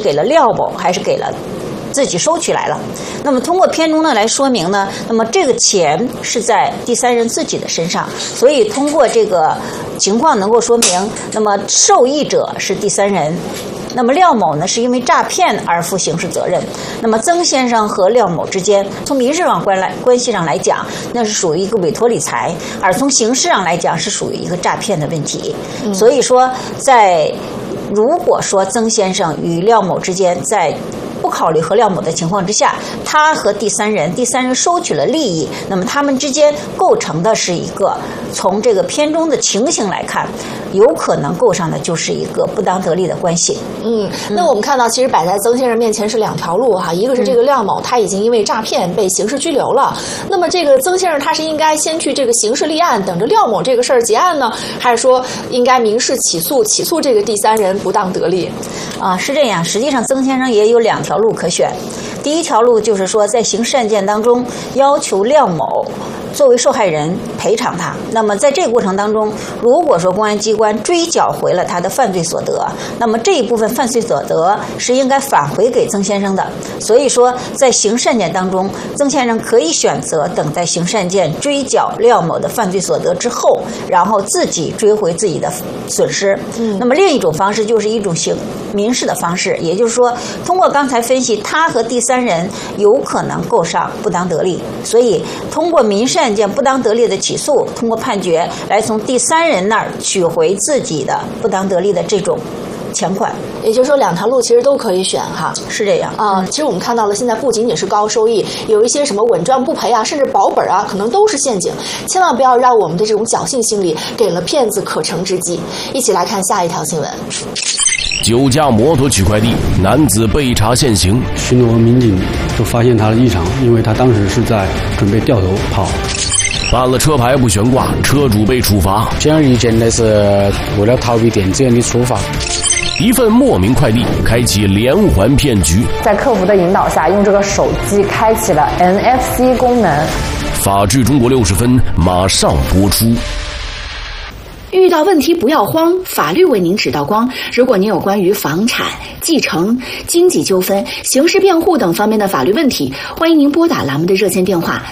给了廖某，还是给了自己收取来了。那么通过片中呢来说明呢，那么这个钱是在第三人自己的身上，所以通过这个情况能够说明，那么受益者是第三人。那么廖某呢，是因为诈骗而负刑事责任。那么曾先生和廖某之间，从民事上关系上来讲，那是属于一个委托理财；而从刑事上来讲，是属于一个诈骗的问题。所以说，如果说曾先生与廖某之间在不考虑和廖某的情况之下，他和第三人收取了利益，那么他们之间构成的是一个，从这个片中的情形来看，有可能构上的就是一个不当得利的关系。 那我们看到，其实摆在曾先生面前是两条路哈，一个是这个廖某他已经因为诈骗被刑事拘留了，那么这个曾先生他是应该先去这个刑事立案，等着廖某这个事儿结案呢，还是说应该民事起诉这个第三人不当得利？ 是这样，实际上曾先生也有两条路可选。第一条路就是说，在刑事案件当中要求廖某作为受害人赔偿他。那么在这个过程当中，如果说公安机关追缴回了他的犯罪所得，那么这一部分犯罪所得是应该返回给曾先生的。所以说，在刑事案件当中，曾先生可以选择等待刑事案件追缴廖某的犯罪所得之后，然后自己追回自己的损失。那么另一种方式就是一种民事的方式，也就是说，通过刚才分析，他和第三人有可能构上不当得利，所以通过民事案件不当得利的起诉，通过判决来从第三人那儿取回自己的不当得利的这种钱款。 也就是说，两条路其实都可以选哈。 是这样其实我们看到了，现在不仅仅是高收益，有一些什么稳赚不赔啊，甚至保本啊，可能都是陷阱。千万不要让我们的这种侥幸心理给了骗子可乘之机。一起来看下一条新闻。 酒驾摩托取快递，男子被查现行。 巡逻民警就发现他的异常，因为他当时是在准备掉头跑。 办了车牌不悬挂，车主被处罚。 显而易见的是为了逃避电子烟的处罚。 一份莫名快递开启连环骗局， 在客服的引导下，用这个手机开启了 NFC 功能。 法治中国60分马上播出。 遇到问题不要慌，法律为您指道光。如果您有关于房产、继承、经济纠纷、刑事辩护等方面的法律问题，欢迎您拨打栏目的热线电话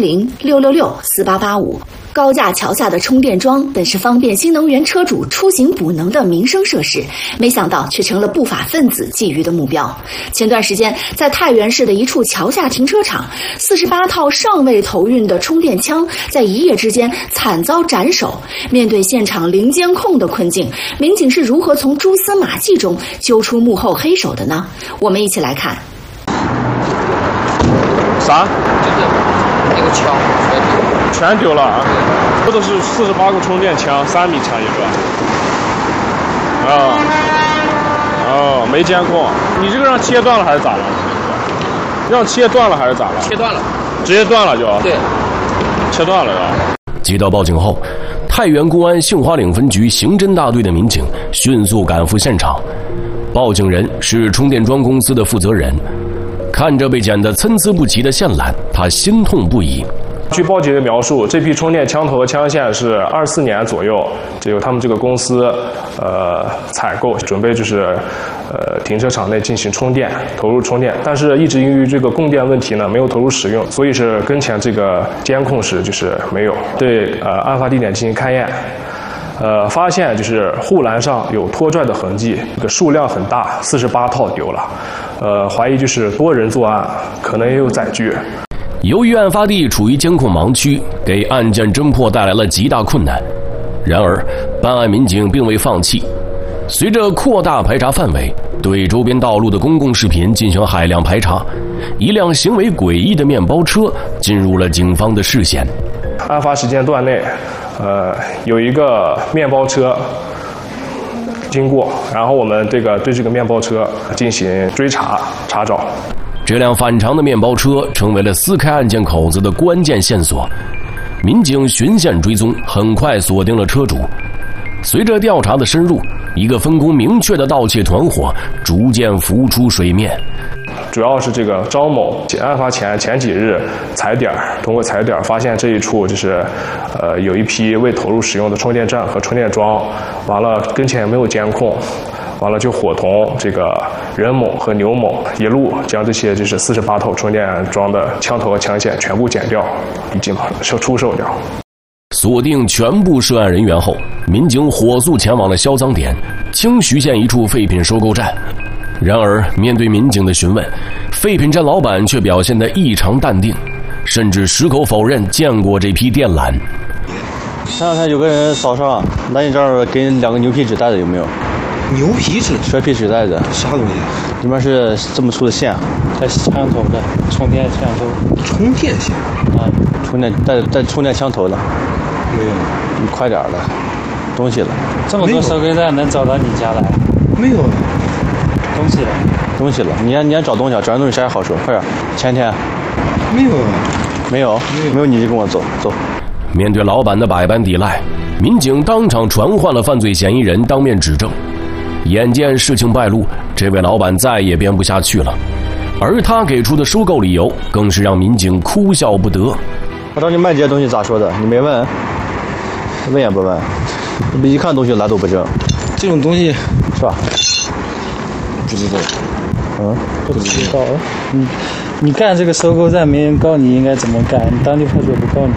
400-666-4885。高架桥下的充电桩本是方便新能源车主出行补能的民生设施，没想到却成了不法分子觊觎的目标。前段时间，在太原市的一处桥下停车场，48套尚未投运的充电枪在一夜之间惨遭斩首。面对现场零监控的困境，民警是如何从蛛丝马迹中揪出幕后黑手的呢？我们一起来看。 啥？就是那个枪全丢了啊！这都是48个充电枪，3米长一个。没监控。你这个让切断了还是咋了？让切断了还是咋了？ 切断了， 直接断了就。 对， 切断了呀。 接到报警后，太原公安杏花岭分局刑侦大队的民警迅速赶赴现场。报警人是充电桩公司的负责人，看着被剪得参差不齐的线缆，他心痛不已。 据报警的描述，这批充电枪头和枪线是24年左右，就由他们这个公司采购，准备就是停车场内进行充电，投入充电，但是一直由于这个供电问题呢，没有投入使用，所以是跟前这个监控是就是没有对案发地点进行勘验。发现就是护栏上有拖拽的痕迹，这个数量很大，48套丢了。怀疑就是多人作案，可能也有载具。 由于案发地处于监控盲区，给案件侦破带来了极大困难。然而，办案民警并未放弃，随着扩大排查范围，对周边道路的公共视频进行海量排查，一辆行为诡异的面包车进入了警方的视线。 案发时间段内，有一个面包车经过，然后我们对这个面包车进行追查查找。 这辆反常的面包车成为了撕开案件口子的关键线索。民警循线追踪，很快锁定了车主。随着调查的深入，一个分工明确的盗窃团伙逐渐浮出水面。 主要是这个张某案发前几日踩点，通过踩点发现这一处就是有一批未投入使用的充电站和充电桩，完了跟前也没有监控， 完了就伙同这个任某和牛某一路将这些就是48套充电桩的枪头和枪线全部剪掉，以及出售掉。 锁定全部涉案人员后，民警火速前往了销赃点清徐县一处废品收购站。然而，面对民警的询问，废品站老板却表现得异常淡定，甚至矢口否认见过这批电缆。 前两天有个人早上来你这儿给2个牛皮纸袋子，有没有？ 牛皮纸？ 蛇皮纸袋子？ 啥东西？ 里面是这么粗的线， 带枪头的，充电枪头。 充电线？ 啊，充电带充电枪头的。 没有。 你快点了，东西了。 这么多收购站能找到你家来？ 没有。 东西了，你先找东西，找完东西谁还好说？快点，前天没有，你就跟我走。 面对老板的百般抵赖，民警当场传唤了犯罪嫌疑人当面指证。眼见事情败露，这位老板再也编不下去了，而他给出的收购理由更是让民警哭笑不得。 我找你卖这些东西咋说的？你没问？问也不问，一看东西来都不正。 这种东西是吧？ 不知道， 不知道。你干这个收购站没人告你，应该怎么干？你当地派出所不告你？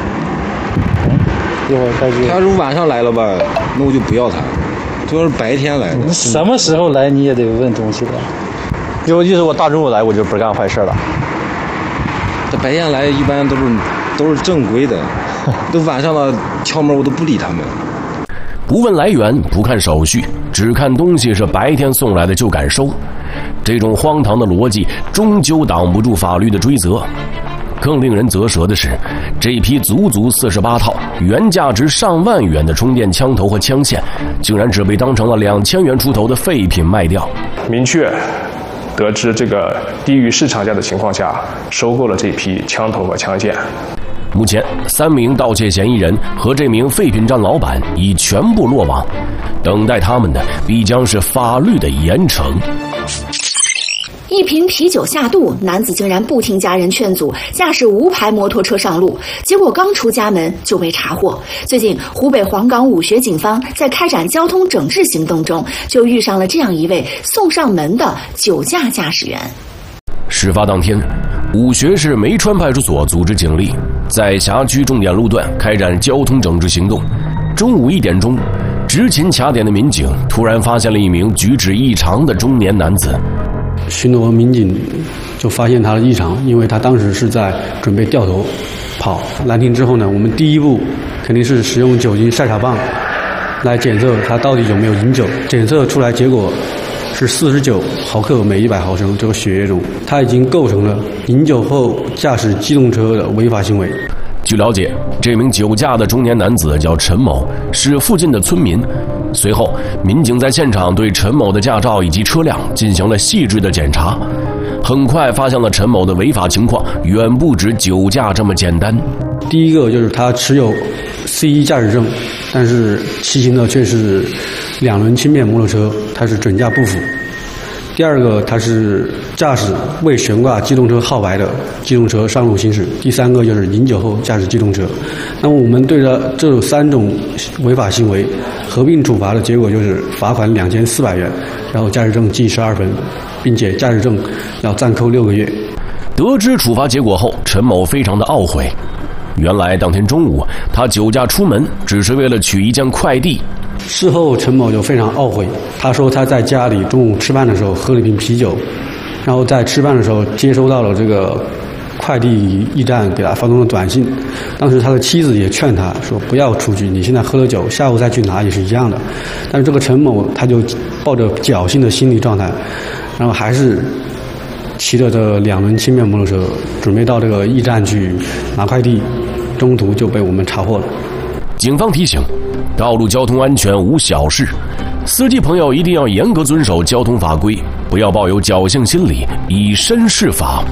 一会儿开局。 他如果晚上来了吧，那我就不要他。他要是白天来的， 你什么时候来你也得问东西的。 有意思，我大中午来我就不干坏事了。 他白天来一般都是正规的，都晚上了敲门我都不理他们。 不问来源，不看手续，只看东西是白天送来的就敢收，这种荒唐的逻辑终究挡不住法律的追责。更令人啧舌的是，这批足48套原价值上万元的充电枪头和枪线，竟然只被当成了2000元出头的废品卖掉。 明确得知这个低于市场价的情况下，收购了这批枪头和枪线。 目前3名盗窃嫌疑人和这名废品站老板已全部落网，等待他们的必将是法律的严惩。 一瓶啤酒下肚，男子竟然不听家人劝阻，驾驶无牌摩托车上路，结果刚出家门就被查获。最近，湖北黄冈武穴警方在开展交通整治行动中，就遇上了这样一位送上门的酒驾驾驶员。 事发当天，武穴市梅川派出所组织警力在辖区重点路段开展交通整治行动。中午1点钟，执勤卡点的民警突然发现了一名举止异常的中年男子。 巡逻民警就发现他的异常，因为他当时是在准备掉头跑。拦停之后呢，我们第一步肯定是使用酒精筛查棒来检测他到底有没有饮酒。检测出来结果是49毫克每100毫升这个血液中，他已经构成了饮酒后驾驶机动车的违法行为。 据了解，这名酒驾的中年男子叫陈某，是附近的村民。随后，民警在现场对陈某的驾照以及车辆进行了细致的检查，很快发现了陈某的违法情况远不止酒驾这么简单。 第一个就是他持有 C1 驾驶证，但是骑行的却是2轮轻便摩托车，他是准驾不符。第二个，他是驾驶未悬挂机动车号牌的机动车上路行驶。第三个就是饮酒后驾驶机动车。那么我们对着这3种违法行为合并处罚的结果就是罚款2400元，然后驾驶证记12分，并且驾驶证要暂扣6个月。 得知处罚结果后，陈某非常的懊悔。原来当天中午他酒驾出门只是为了取一件快递。 事后陈某就非常懊悔，他说他在家里中午吃饭的时候喝了一瓶啤酒，然后在吃饭的时候接收到了这个快递驿站给他发送的短信。当时他的妻子也劝他说不要出去，你现在喝了酒下午再去拿也是一样的。但是这个陈某他就抱着侥幸的心理状态，然后还是骑着这2轮轻便摩托车准备到这个驿站去拿快递，中途就被我们查获了。 警方提醒，道路交通安全无小事，司机朋友一定要严格遵守交通法规，不要抱有侥幸心理，以身试法。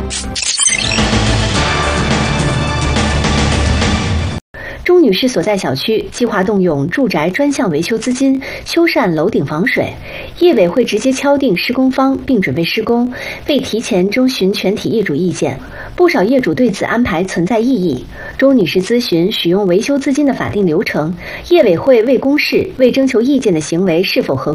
钟女士所在小区计划动用住宅专项维修资金修缮楼顶防水，业委会直接敲定施工方并准备施工，未提前征询全体业主意见，不少业主对此安排存在异议。钟女士咨询使用维修资金的法定流程，业委会未公示、未征求意见的行为是否合规？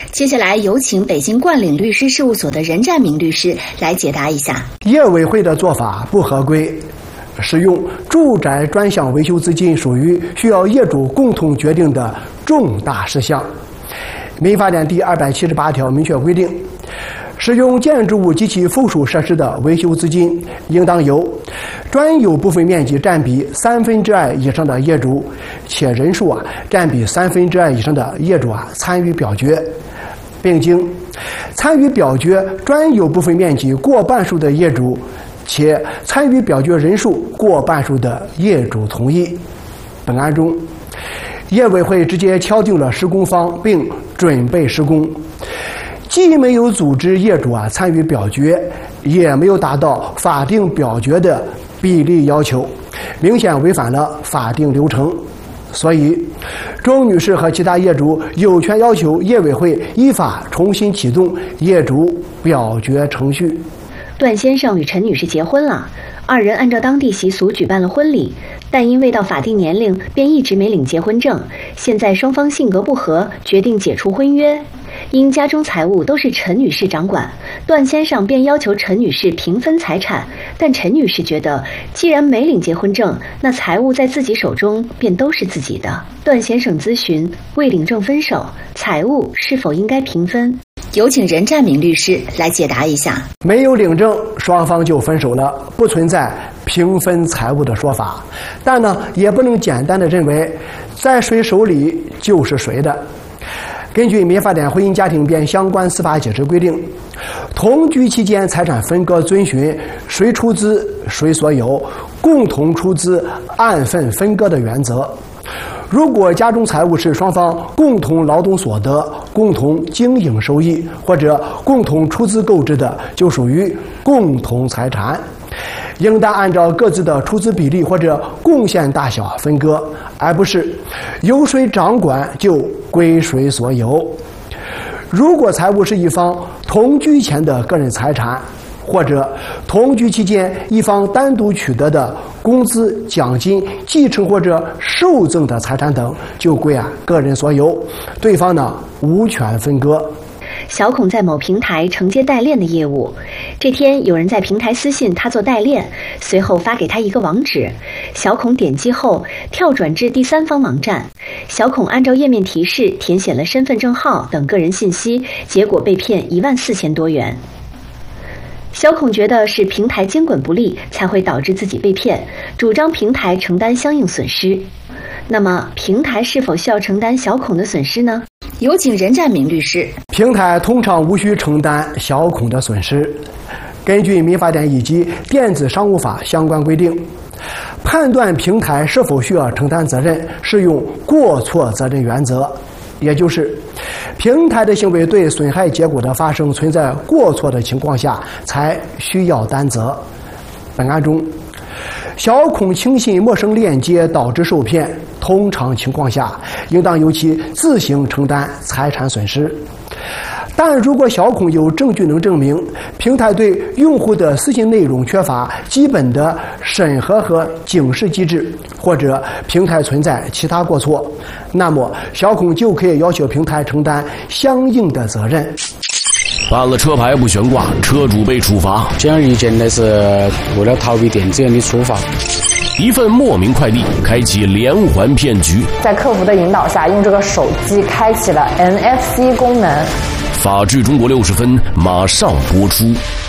接下来有请北京冠岭律师事务所的任占明律师来解答一下。 业委会的做法不合规，使用住宅专项维修资金属于需要业主共同决定的重大事项。民法典第278条明确规定，使用建筑物及其附属设施的维修资金，应当由专有部分面积占比2/3以上的业主，且人数占比2/3以上的业主参与表决，并经参与表决专有部分面积过半数的业主，且参与表决人数过半数的业主同意。本案中，业委会直接敲定了施工方并准备施工，既没有组织业主参与表决，也没有达到法定表决的比例要求，明显违反了法定流程。所以，钟女士和其他业主有权要求业委会依法重新启动业主表决程序。 段先生与陈女士结婚了，二人按照当地习俗举办了婚礼，但因未到法定年龄，便一直没领结婚证。现在双方性格不合，决定解除婚约。因家中财务都是陈女士掌管，段先生便要求陈女士平分财产，但陈女士觉得，既然没领结婚证，那财物在自己手中便都是自己的。段先生咨询，未领证分手，财物是否应该平分？ 有请任占明律师来解答一下。 没有领证，双方就分手了，不存在平分财物的说法。但呢，也不能简单的认为在谁手里就是谁的。根据民法典婚姻家庭变相关司法解释规定，同居期间财产分割遵循谁出资谁所有、共同出资按份分割的原则。如果家中财物是双方共同劳动所得、共同经营收益或者共同出资购置的，就属于共同财产，应当按照各自的出资比例或者贡献大小分割，而不是由谁掌管就归谁所有。如果财物是一方同居前的个人财产，或者同居期间一方单独取得的工资、奖金、继承或者受赠的财产等，就归个人所有，对方呢无权分割。 小孔在某平台承接代练的业务，这天有人在平台私信他做代练，随后发给他一个网址，小孔点击后跳转至第三方网站，小孔按照页面提示填写了身份证号等个人信息，结果被骗14000多元。小孔觉得是平台监管不力才会导致自己被骗，主张平台承担相应损失。那么平台是否需要承担小孔的损失呢？ 有请任占明律师。 平台通常无需承担小孔的损失。根据民法典以及电子商务法相关规定，判断平台是否需要承担责任是用过错责任原则，也就是平台的行为对损害结果的发生存在过错的情况下才需要担责。本案中，小孔轻信陌生链接导致受骗，通常情况下应当由其自行承担财产损失。但如果小孔有证据能证明平台对用户的私信内容缺乏基本的审核和警示机制，或者平台存在其他过错，那么小孔就可以要求平台承担相应的责任。 办了车牌不悬挂，车主被处罚。 显而易见的是为了逃避电子烟的处罚。 一份莫名快递开启连环骗局， 在客服的引导下，用这个手机开启了 NFC 功能。 法治中国60分马上播出。